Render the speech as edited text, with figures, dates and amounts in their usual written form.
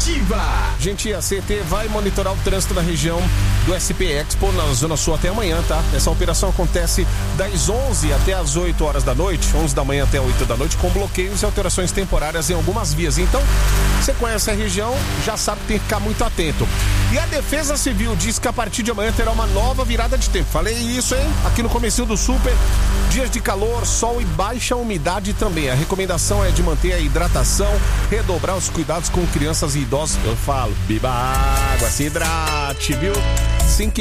Ativa. Gente, a CT vai monitorar o trânsito na região do SP Expo, na Zona Sul, até amanhã, tá? Essa operação acontece das 11 até as 8 horas da noite, 11 da manhã até 8 da noite, com bloqueios e alterações temporárias em algumas vias. Então, você conhece a região, já sabe que tem que ficar muito atento. E a Defesa Civil diz que a partir de amanhã terá uma nova virada de tempo. Falei isso, hein? Aqui no comecinho do Super, dias de calor, sol e baixa umidade também. A recomendação é de manter a hidratação, redobrar os cuidados com crianças e idosos. Eu falo, beba água, se hidrate, viu?